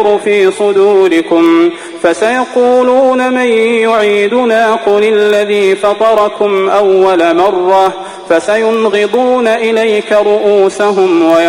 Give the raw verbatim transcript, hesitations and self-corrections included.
في صدوركم فسيقولون من يعيدنا قل الذي فطركم أول مرة فسينغضون إليك رؤوسهم